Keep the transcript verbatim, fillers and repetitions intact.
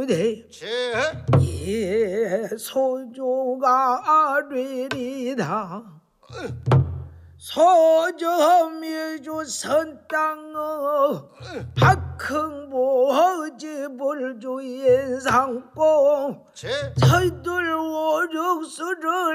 이르되 예 소조가 되리다 소저미주 선땅어 박흥보집을 주인 삼고 저희들 오륙수를